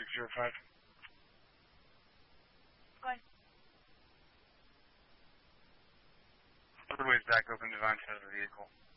605. Go ahead. Roadway's back open, Devine side of the vehicle.